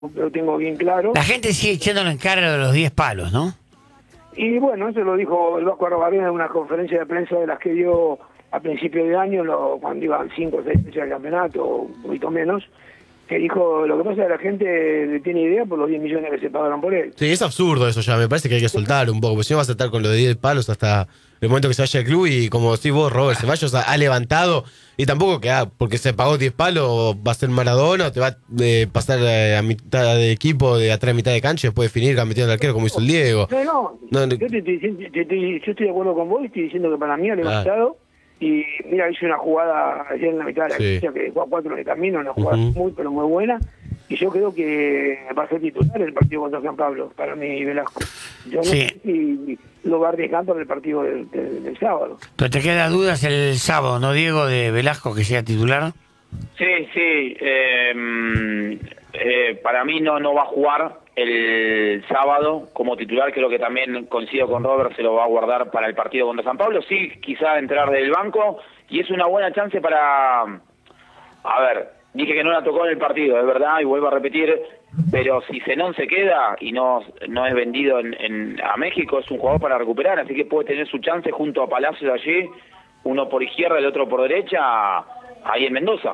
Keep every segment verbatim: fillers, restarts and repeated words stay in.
lo tengo bien claro. La gente sigue echándolo en cara de los diez palos, ¿no? Y bueno, eso lo dijo el Vasco Arrobarena en una conferencia de prensa de las que dio a principio de año, lo, cuando iban cinco o seis fechas del campeonato, un poquito menos, que dijo, lo que pasa es que la gente tiene idea por los diez millones que se pagaron por él. Sí, es absurdo eso ya, me parece que hay que soltar un poco, porque si no vas a estar con lo de diez palos hasta el momento que se vaya el club y como decís vos, Robert Ceballos ha, ha levantado y tampoco que ah, porque se pagó diez palos va a ser Maradona o te va a eh, pasar eh, a mitad de equipo de atrás a mitad de cancha y después definir metiendo el arquero como hizo el Diego. No, no, no, no yo, te, te, te, te, te, yo estoy de acuerdo con vos y estoy diciendo que para mí ha levantado. Ah. Y mira, hice una jugada ayer en la mitad de la sí. cancha que dejó a cuatro en el camino, una jugada uh-huh. muy, pero muy buena. Y yo creo que va a ser titular el partido contra San Pablo, para mí, Velasco. Yo no sí. sé si lo va a arriesgar para el partido del, del, del sábado. Pero te queda dudas el sábado, ¿no, Diego, de Velasco que sea titular? Sí, sí. Eh, eh, para mí no, no va a jugar el sábado como titular, creo que también coincido con Robert, se lo va a guardar para el partido contra San Pablo. Sí, quizá entrar del banco y es una buena chance para... A ver, dije que no la tocó en el partido, es verdad, y vuelvo a repetir, pero si Zenón se queda y no, no es vendido en, en, a México, es un jugador para recuperar, así que puede tener su chance junto a Palacios allí, uno por izquierda, el otro por derecha, ahí en Mendoza.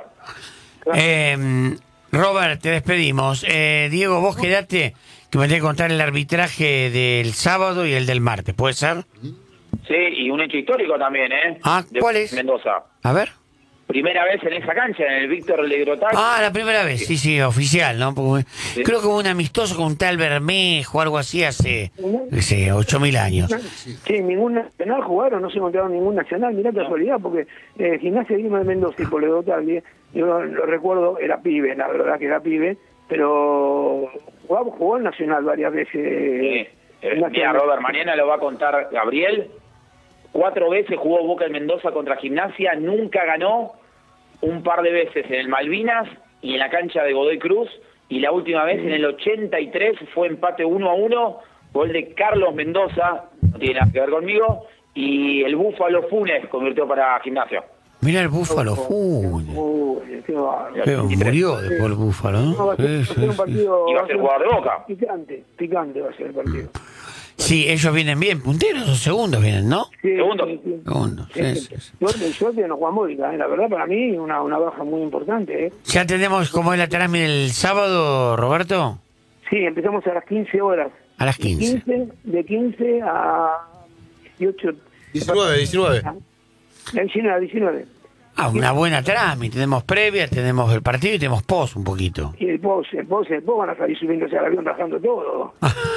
Eh, Robert, te despedimos. Eh, Diego, vos quedate, que me tenés que contar el arbitraje del sábado y el del martes, ¿puede ser? Sí, y un hecho histórico también, ¿eh? Ah, ¿cuál es? Mendoza. A ver. Primera vez en esa cancha, en el Víctor Legrotac. Ah, la primera vez, sí, sí, oficial, ¿no? Porque sí. Creo que hubo un amistoso con un tal Bermejo o algo así hace, hace ocho mil años. Sí, ningún nacional jugaron, no se encontraron ningún nacional, mirá casualidad, porque eh, Gimnasia de Grima de Mendoza y por Legrotac, yo lo, lo recuerdo, era pibe, la verdad que era pibe, pero jugó, jugó el Nacional varias veces. Sí. Eh, mira, Robert, mañana lo va a contar Gabriel. Cuatro veces jugó Boca en Mendoza contra Gimnasia, nunca ganó, un par de veces en el Malvinas y en la cancha de Godoy Cruz, y la última vez en el ochenta y tres fue empate uno a uno, gol de Carlos Mendoza, no tiene nada que ver conmigo, y el Búfalo Funes convirtió para Gimnasia. Mira el Búfalo Funes. Pero murió después el Búfalo, ¿no? no va a ser, sí, va a ser un partido, y va a ser jugador de Boca. Picante, picante va a ser el partido. Sí, ellos vienen bien, punteros o segundos vienen, ¿no? Sí, segundos. Sí, sí. Segundos, sí, sí, sí. Suerte, suerte no Juan Módica, ¿eh? La verdad para mí una, una baja muy importante. ¿eh? ¿Ya tenemos cómo es la Terami el sábado, Roberto? Sí, empezamos a las quince horas. A las quince. De quince, de quince a dieciocho. diecinueve, diecinueve. De diecinueve a diecinueve. Ah, una buena Terami. Tenemos previa, tenemos el partido y tenemos post un poquito. Y el post, el post, el post van a salir subiéndose al avión, bajando todo.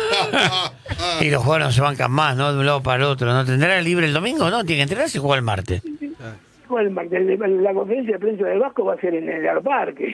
Y los jugadores no se bancan más, ¿no? De un lado para el otro. ¿No tendrá libre el domingo? ¿No? Tiene que entrenarse y jugar el martes. Bueno, el martes, la conferencia de prensa del Vasco va a ser en el Aeroparque.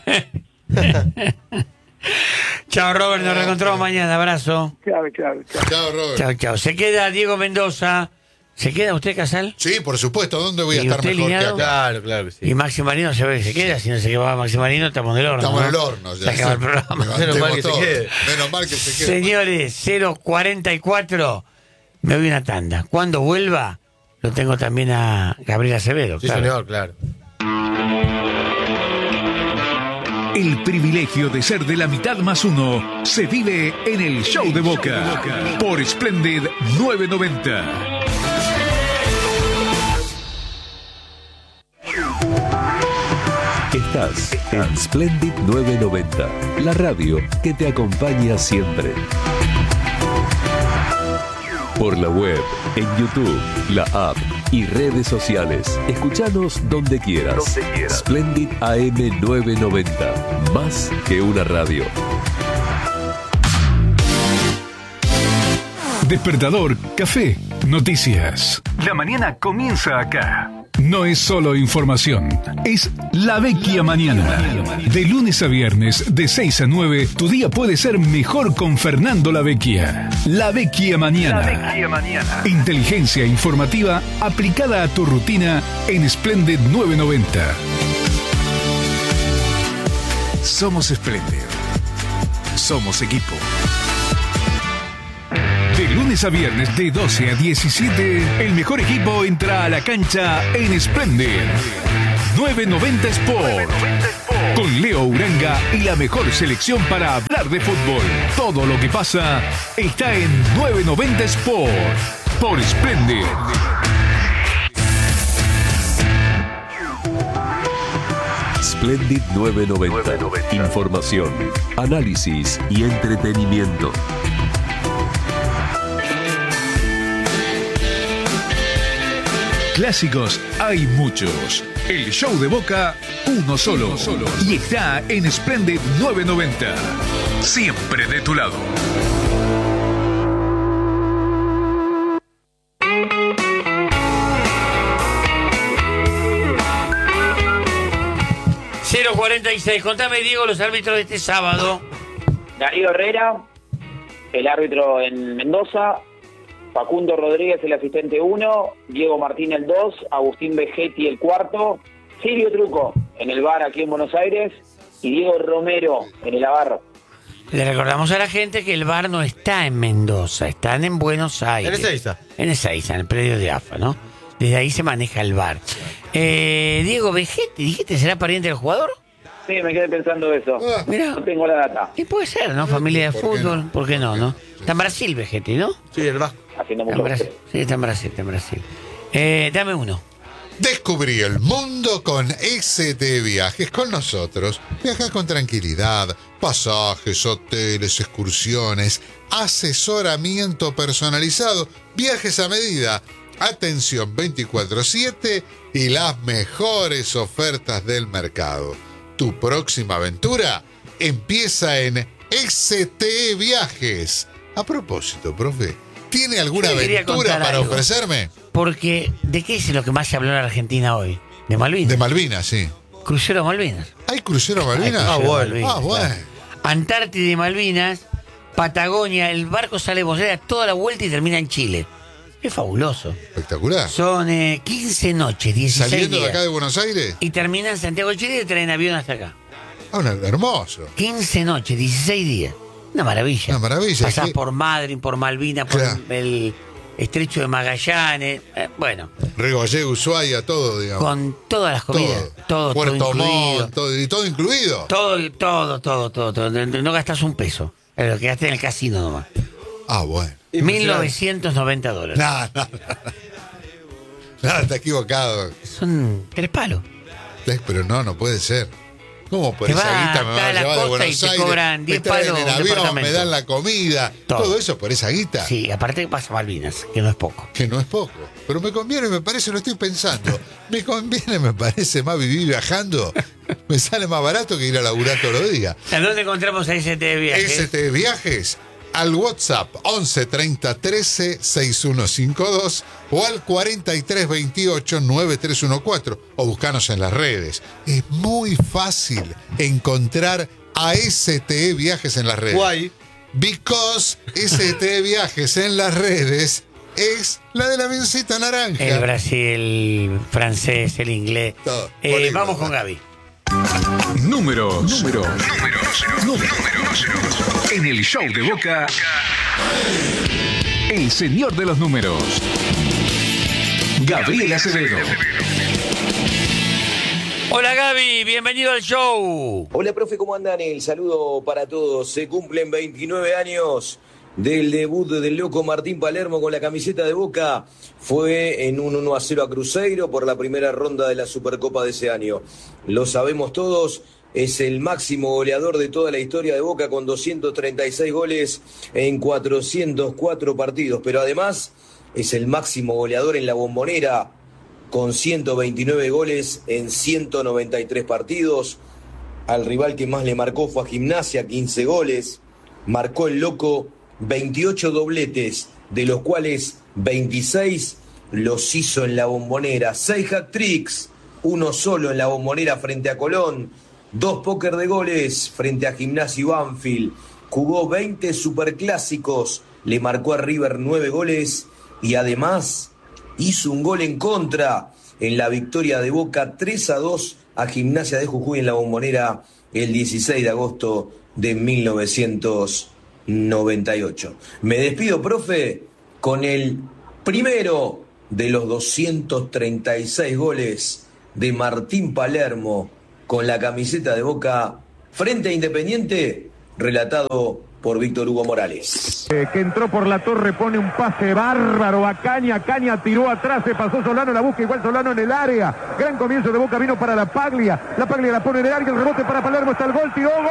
Chao, Robert, nos reencontramos mañana. Abrazo. Chao, chao, chao. Chao, Robert. Chao, chao. Se queda Diego Mendoza. ¿Se queda usted, Casal? Sí, por supuesto. ¿Dónde voy a ¿Y estar usted, mejor Liñado? que acá? Claro, claro que sí. Y Maxi Marino se ve que se queda. Si no se queda Maxi Marino, estamos en el horno. Estamos en el ¿no? horno. Se Ya acaba el programa. Menos mal que se todo. quede. Menos mal que se quede. Señores, cero cuarenta y cuatro, me voy una tanda. Cuando vuelva, lo tengo también a Gabriel Acevedo. Sí, claro. señor, claro. El privilegio de ser de la mitad más uno se vive en el Show de Boca por Splendid novecientos noventa. Estás en Splendid novecientos noventa, la radio que te acompaña siempre. Por la web, en YouTube, la app y redes sociales. Escuchanos donde quieras. Donde quieras. Splendid A M novecientos noventa, más que una radio. Despertador, café, noticias. La mañana comienza acá. No es solo información, es La Vecchia Mañana. De lunes a viernes, de seis a nueve, tu día puede ser mejor con Fernando La Vecchia. La Vecchia Mañana. La Vecchia Mañana. Inteligencia informativa aplicada a tu rutina en Splendid novecientos noventa. Somos Splendid. Somos equipo. De lunes a viernes de doce a diecisiete, el mejor equipo entra a la cancha en Splendid novecientos noventa Sport. Con Leo Uranga y la mejor selección para hablar de fútbol. Todo lo que pasa está en nueve noventa Sport por Splendid. Splendid nueve noventa. Información, análisis y entretenimiento. Clásicos hay muchos. El show de Boca, uno solo. Y está en Splendid nueve noventa. Siempre de tu lado. cero cuarenta y seis. Contame, Diego, los árbitros de este sábado. Darío Herrera, el árbitro en Mendoza. Facundo Rodríguez, el asistente uno, Diego Martín el dos, Agustín Vegetti el cuarto, Silvio Truco en el V A R aquí en Buenos Aires y Diego Romero en el A V A R. Le recordamos a la gente que el V A R no está en Mendoza, están en Buenos Aires. En Ezeiza. En Ezeiza, en el predio de A F A, ¿no? Desde ahí se maneja el V A R. Eh, Diego Vegetti, ¿dijiste será pariente del jugador? Sí, me quedé pensando eso. Ah, Mirá. No tengo la data. Y puede ser, ¿no? Familia de ¿por qué fútbol, no? ¿por qué no, no? Está en Brasil, Vegetti, ¿no? Sí, el Vasco. Haciendo Está en mucho. Brasil. Sí, está en Brasil, está en Brasil. Eh, dame uno. Descubrí el mundo con S T Viajes con nosotros. Viaja con tranquilidad, pasajes, hoteles, excursiones, asesoramiento personalizado, viajes a medida, atención veinticuatro siete y las mejores ofertas del mercado. Tu próxima aventura empieza en S T Viajes. A propósito, profe, ¿tiene alguna Yo le quería aventura contar para algo. ofrecerme? Porque, ¿de qué es lo que más se habló en la Argentina hoy? ¿De Malvinas? De Malvinas, sí. Crucero Malvinas. ¿Hay crucero Hay Malvinas? crucero Ah, bueno. Malvinas, Ah, bueno. claro. Antártida y Malvinas, Patagonia, el barco sale de Buenos Aires toda la vuelta y termina en Chile. Es fabuloso. Espectacular. Son eh, quince noches, dieciséis Saliendo de días. acá de Buenos Aires. Y terminan en Santiago de Chile y traen avión hasta acá. Ah, una- hermoso. quince noches, dieciséis días. Una maravilla. Una maravilla. Pasás ¿Qué? por Madrid, por Malvinas, por Claro. el estrecho de Magallanes. Eh, bueno, Regollé, Ushuaia, todo, digamos. con todas las comidas. Todo, todo, Puerto incluido. Montt, todo, y todo incluido. Todo, todo, todo, todo, todo. No gastas un peso. Es lo que gastas en el casino nomás. Ah, bueno. mil novecientos noventa dólares. No, no, no. No, está equivocado. Son tres palos. Eh, Pero no, no puede ser. ¿Cómo por Te esa vas guita me acá van a a la llevar de costa Buenos y te Aires? cobran me diez traen palos en un avión, me departamento. dan la comida. Todo. Todo, eso por esa guita. Sí, aparte que pasa Malvinas, que no es poco. Que no es poco. Pero me conviene, me parece, lo estoy pensando. Me conviene, me parece más vivir viajando. Me sale más barato que ir a laburar todos los días. ¿A dónde encontramos a S T Viajes? S T Viajes al WhatsApp once treinta trece sesenta y uno cincuenta y dos o al cuarenta y tres veintiocho noventa y tres catorce o buscanos en las redes. Es muy fácil encontrar a S T Viajes en las redes. Guay. Because S T Viajes en las redes es la del avioncito naranja. El Brasil, el francés, el inglés. Todo. Eh, Políglota. vamos con Gaby. Números. Números. Números. Números. En el show de Boca, el señor de los números, Gabriel Acevedo. Hola Gaby, bienvenido al show. Hola, profe, ¿cómo andan? El saludo para todos. Se cumplen veintinueve años del debut del loco Martín Palermo con la camiseta de Boca. Fue en un uno a cero a Cruzeiro por la primera ronda de la Supercopa de ese año. Lo sabemos todos, es el máximo goleador de toda la historia de Boca con doscientos treinta y seis goles en cuatrocientos cuatro partidos. Pero además es el máximo goleador en la Bombonera con ciento veintinueve goles en ciento noventa y tres partidos. Al rival que más le marcó fue a Gimnasia, quince goles. Marcó el loco veintiocho dobletes, de los cuales veintiséis los hizo en la Bombonera. seis hat-tricks, uno solo en la Bombonera frente a Colón. Dos póker de goles frente a Gimnasia y Banfield. Jugó veinte superclásicos, le marcó a River nueve goles y además hizo un gol en contra en la victoria de Boca tres a dos a Gimnasia de Jujuy en la Bombonera el dieciséis de agosto de mil novecientos noventa y ocho. Me despido, profe, con el primero de los doscientos treinta y seis goles de Martín Palermo con la camiseta de Boca frente a Independiente, relatado por Víctor Hugo Morales. Eh, que entró por la torre, pone un pase bárbaro a Caña, Caña tiró atrás, se pasó Solano, la busca igual Solano en el área, gran comienzo de Boca, vino para la Paglia, la Paglia la pone en el área, el rebote para Palermo, está el gol, tiró, ¡gol!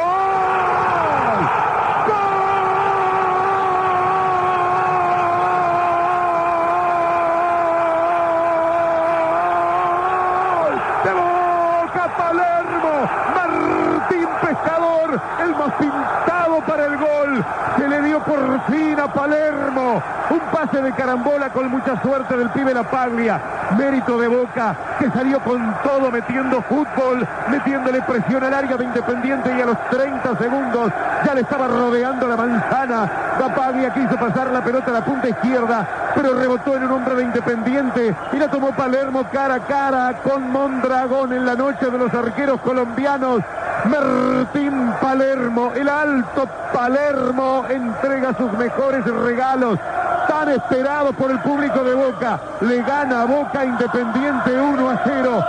El más pintado para el gol, se le dio por fin a Palermo, un pase de carambola con mucha suerte del pibe La Paglia, mérito de Boca, que salió con todo metiendo fútbol, metiéndole presión al área de Independiente, y a los treinta segundos ya le estaba rodeando la manzana. La Paglia quiso pasar la pelota a la punta izquierda, pero rebotó en un hombre de Independiente y la tomó Palermo cara a cara con Mondragón en la noche de los arqueros colombianos. Martín Palermo, el alto Palermo, entrega sus mejores regalos, tan esperados por el público de Boca. Le gana a Boca Independiente uno a cero.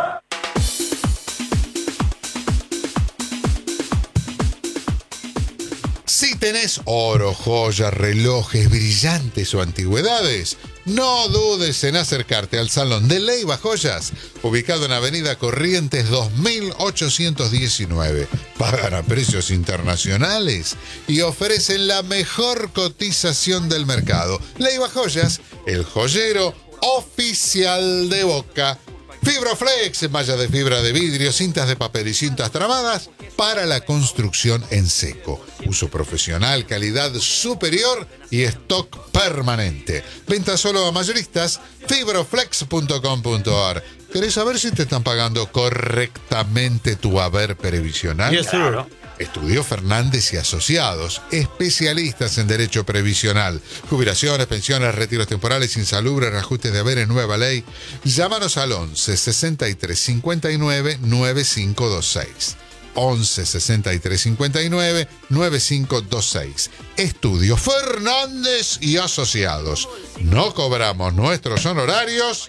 Si tenés oro, joyas, relojes, brillantes o antigüedades, no dudes en acercarte al Salón de Leiva Joyas, ubicado en Avenida Corrientes dos mil ochocientos diecinueve. Pagan a precios internacionales y ofrecen la mejor cotización del mercado. Leiva Joyas, el joyero oficial de Boca. Fibroflex, malla de fibra de vidrio, cintas de papel y cintas tramadas para la construcción en seco. Uso profesional, calidad superior y stock permanente. Venta solo a mayoristas, fibroflex punto com punto a r. ¿Querés saber si te están pagando correctamente tu haber previsional? Yes, sir. Estudio Fernández y Asociados, especialistas en derecho previsional, jubilaciones, pensiones, retiros temporales, insalubres, reajustes de haber en nueva ley. Llámanos al once sesenta y tres cincuenta y nueve noventa y cinco veintiséis. once sesenta y tres cincuenta y nueve noventa y cinco veintiséis. Estudio Fernández y Asociados. No cobramos nuestros honorarios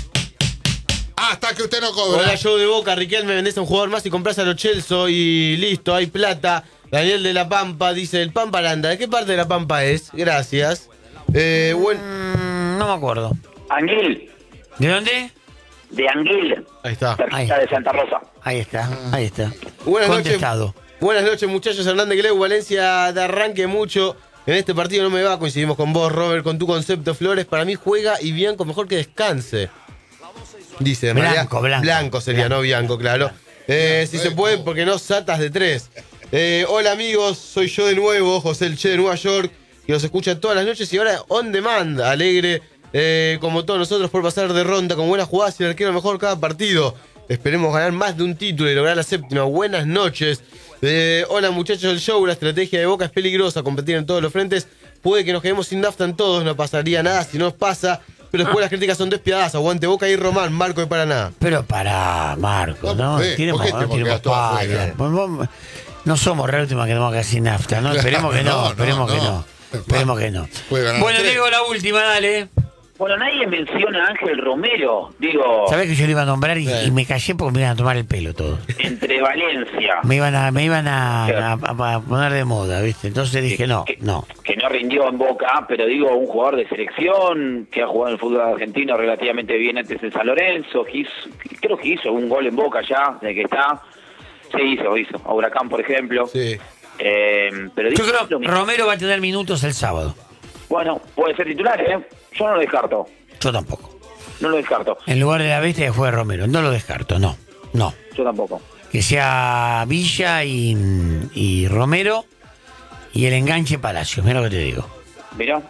hasta que usted no cobra. Hola, yo de Boca, Riquelme, me vendés a un jugador más y compras a los Chelsea y listo, hay plata. Daniel de La Pampa dice, el Pampa Aranda, ¿de qué parte de La Pampa es? Gracias. Eh, bueno. Mm, no me acuerdo. Anguil. ¿De dónde? De Anguil. Ahí está. Ahí. De Santa Rosa. Ahí está, ahí está. Buenas Contestado. noches. Buenas noches, muchachos. Hernández Gleu, Valencia de arranque mucho. En este partido no me va, coincidimos con vos, Robert, con tu concepto. Flores, para mí juega y Bianco mejor que descanse. Dice, en Blanco, realidad, blanco. Blanco sería, Blanco. no Bianco, claro. Eh, si se puede, porque no satas de tres. Eh, hola amigos, soy yo de nuevo, José El Che de Nueva York, que los escucha todas las noches y ahora on demand, alegre, eh, como todos nosotros, por pasar de ronda con buenas jugadas y el arquero mejor cada partido. Esperemos ganar más de un título y lograr la séptima. Buenas noches. Eh, hola muchachos del show, la estrategia de Boca es peligrosa, competir en todos los frentes. Puede que nos quedemos sin nafta en todos, no pasaría nada si nos pasa. Pero después las críticas son despiadadas. Aguante Boca y Román, Marco de Paraná. Pero para Marco, ¿no? ¿Por qué? Tiremos, ¿Por qué te no, tiremos quedas todo pala. afuera? Pues vos- No somos la última que tenemos que hacer nafta, ¿no? Esperemos que no, No, no, esperemos que no. no. Esperemos que no. Puede ganar Bueno, tres. Diego, la última, dale. Bueno, nadie menciona a Ángel Romero. Digo, Sabés que yo le iba a nombrar y, Sí. y me callé porque me iban a tomar el pelo todo. entre Valencia, Me iban a, me iban a, a- a- a poner de moda, ¿viste? Entonces dije, no, que, no. que no rindió en Boca, pero digo, un jugador de selección que ha jugado en el fútbol argentino relativamente bien antes en San Lorenzo, que hizo, creo que hizo un gol en Boca ya, de que está. Sí, hizo, hizo. A Huracán, por ejemplo. Sí. Eh, pero Yo digo, creo lo que mismo. Romero va a tener minutos el sábado. Bueno, puede ser titular, ¿eh? Yo no lo descarto. Yo tampoco. No lo descarto. En lugar de la bestia que juegue Romero. No lo descarto, no. No. Yo tampoco. Que sea Villa y, y Romero y el enganche Palacios. Mira lo que te digo. Mirá,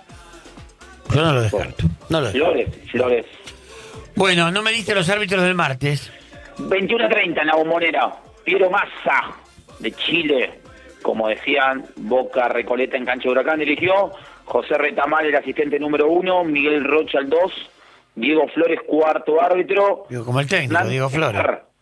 Yo no lo descarto. No lo descarto. Flores, Flores. Bueno, no me diste los árbitros del martes. veintiuno a treinta en la Bombonera. Piero Massa, de Chile. Como decían, Boca Recoleta en cancha de Huracán dirigió. José Retamal, el asistente número uno. Miguel Rocha, el dos. Diego Flores, cuarto árbitro. Digo, como el técnico, Hernán Diego Flores.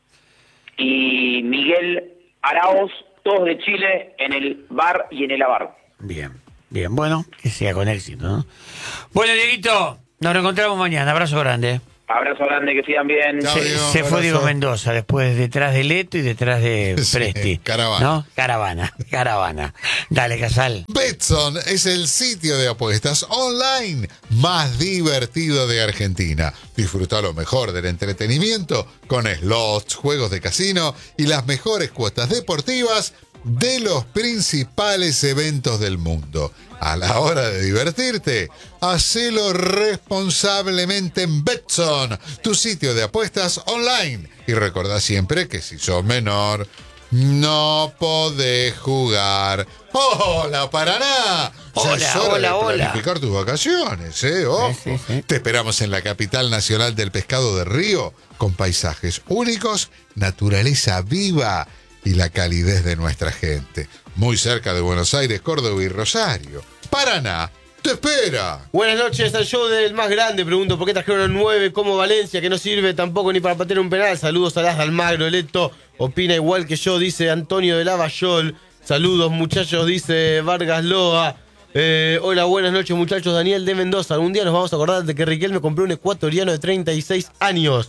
Y Miguel Araoz, todos de Chile, en el V A R y en el A V A R. Bien, bien. Bueno, que sea con éxito, ¿no? Bueno, Dieguito, nos reencontramos mañana. Abrazo grande. Abrazo grande, que sigan bien. Chao, Se, Diego. se fue Abrazo. Diego Mendoza, después detrás de Leto y detrás de Sí, Presti. caravana. ¿No? Caravana, caravana. Dale, Casal. Betson es el sitio de apuestas online más divertido de Argentina. Disfruta lo mejor del entretenimiento con slots, juegos de casino y las mejores cuotas deportivas de los principales eventos del mundo. A la hora de divertirte, hacelo responsablemente en Betson, tu sitio de apuestas online. Y recordá siempre que si sos menor, no podés jugar. ¡Hola, Paraná! Ya Hola, es hora hola, de hola. planificar tus vacaciones, ¿eh? Ojo. Sí, sí, sí. Te esperamos en la capital nacional del pescado de río, con paisajes únicos, naturaleza viva y la calidez de nuestra gente. Muy cerca de Buenos Aires, Córdoba y Rosario. Paraná te espera. Buenas noches, al show del más grande. Pregunto por qué trajeron a nueve como Valencia, que no sirve tampoco ni para patear un penal. Saludos a las de Almagro. Leto opina igual que yo, dice Antonio de Lavallol. Saludos, muchachos, dice Vargas Loa. Eh, hola, buenas noches, muchachos. Daniel de Mendoza. Algún día nos vamos a acordar de que Riquelme compró un ecuatoriano de treinta y seis años.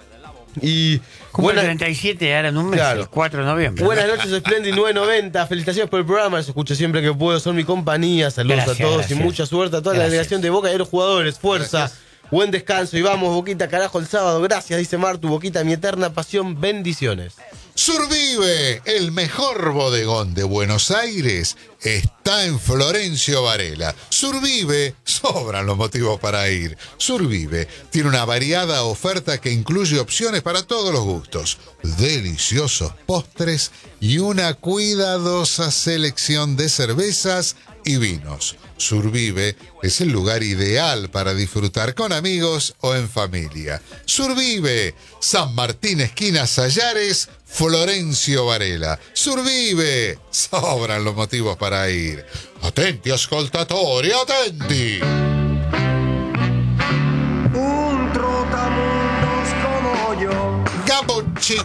Y Cumple buena- treinta y siete ahora en un mes, Claro. el cuatro de noviembre. Buenas noches, Splendid nueve noventa. Felicitaciones por el programa. Los escucho siempre que puedo. Son mi compañía. Saludos Gracias, a todos gracias. y mucha suerte a toda la Gracias. delegación de Boca y a los jugadores. Fuerza. Gracias. Buen descanso y vamos, Boquita, carajo, el sábado. Gracias, dice Martu. Boquita, mi eterna pasión. Bendiciones. Survive, el mejor bodegón de Buenos Aires, está en Florencio Varela. Survive, sobran los motivos para ir. Survive tiene una variada oferta que incluye opciones para todos los gustos, deliciosos postres y una cuidadosa selección de cervezas y vinos. Survive es el lugar ideal para disfrutar con amigos o en familia. Survive, San Martín, esquina Sayares, Florencio Varela. Survive, sobran los motivos para ir. Atenti, ascoltatori, atenti. Un trotamundos como yo. Gamboncci.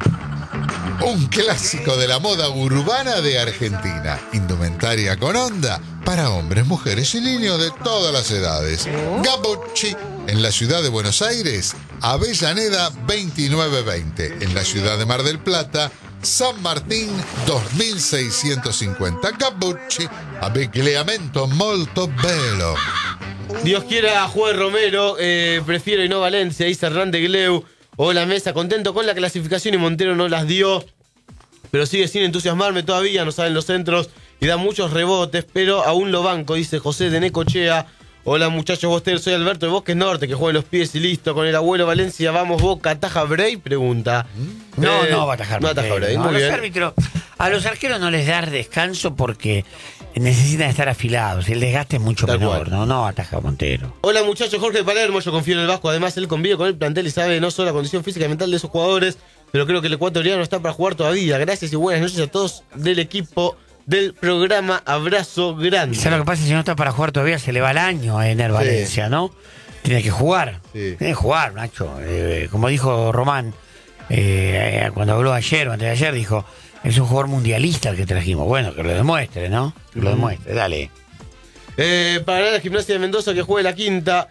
Un clásico de la moda urbana de Argentina. Indumentaria con onda para hombres, mujeres y niños de todas las edades. Gamboncci, en la ciudad de Buenos Aires, Avellaneda veintinueve veinte. En la ciudad de Mar del Plata, San Martín dos mil seiscientos cincuenta. Gamboncci, abbigliamento molto bello. Dios quiera, Juan Romero. Eh, prefiero y no Valencia, dice Hernán de Gleu. Hola, mesa. Contento con la clasificación y Montero no las dio. Pero sigue sin entusiasmarme todavía, no salen los centros y da muchos rebotes, pero aún lo banco, dice José de Necochea. Hola muchachos bosteros, soy Alberto de Bosques Norte, que juega los pies y listo, con el abuelo Valencia, vamos Boca, ¿ataja Bray? Pregunta. No, Eh, no va a atajar. No ataja Bray, No, muy a los bien. árbitros, a los arqueros no les dar descanso porque necesitan estar afilados. El desgaste es mucho Tal menor, cual. no, no ataja Montero. Hola muchachos, Jorge de Palermo, yo confío en el Vasco, además él convive con el plantel y sabe no solo la condición física y mental de esos jugadores, pero creo que el ecuatoriano está para jugar todavía. Gracias y buenas noches a todos del equipo del programa, abrazo grande. ¿Sabes lo que pasa? Si no está para jugar todavía, se le va el año a Ener Valencia, ¿no? Tiene que jugar. Sí. Tiene que jugar, Nacho. Eh, como dijo Román, eh, cuando habló ayer o antes de ayer, dijo, es un jugador mundialista el que trajimos. Bueno, que lo demuestre, ¿no? Que lo demuestre, dale. Eh, para la Gimnasia de Mendoza que juegue la quinta,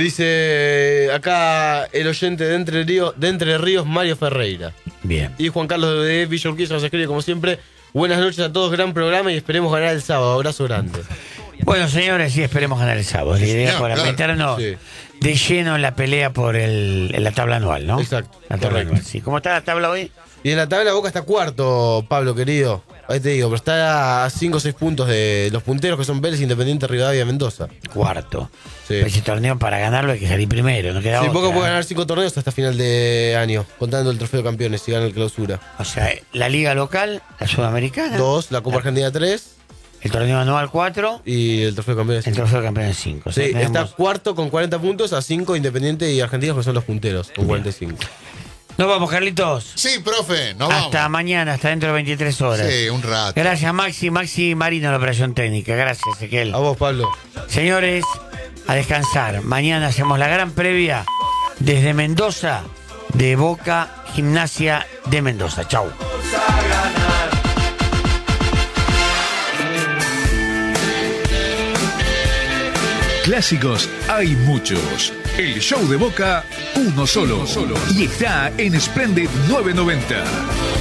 dice acá el oyente de Entre Ríos, de Entre Ríos Mario Ferreira. Bien. Y Juan Carlos de Villa Urquiza nos escribe como siempre. Buenas noches a todos, gran programa y esperemos ganar el sábado. Abrazo grande. Bueno, señores, sí, esperemos ganar el sábado. La idea es señor, para claro. meternos Sí. de lleno en la pelea por el, en la tabla anual, ¿no? Exacto, La tabla correcto. anual, sí. ¿Cómo está la tabla hoy? Y en la tabla Boca está cuarto, Pablo querido. Ahí te digo, pero está a cinco o seis puntos de los punteros que son Vélez, Independiente, Rivadavia y Mendoza. Cuarto. Sí. Ese torneo para ganarlo hay que salir primero, no queda Sí, otra. Boca puede ganar cinco torneos hasta final de año, contando el trofeo de campeones si gana el clausura. O sea, la liga local, la sudamericana. Dos, la Copa Argentina tres El torneo anual cuatro. y el trofeo de campeones. El trofeo de campeones cinco. O sea, Sí, está tenemos- cuarto con cuarenta puntos a cinco Independiente y Argentinos que son los punteros, con cuarenta y cinco. Nos vamos, Carlitos. Sí, profe, nos Hasta vamos. mañana, hasta dentro de veintitrés horas. Sí, un rato. Gracias, Maxi. Maxi Marino, la operación técnica. Gracias, Ezequiel. A vos, Pablo. Señores, a descansar. Mañana hacemos la gran previa desde Mendoza, de Boca Gimnasia de Mendoza. Chau. Clásicos hay muchos. El show de Boca, uno solo. Y está en Splendid novecientos noventa.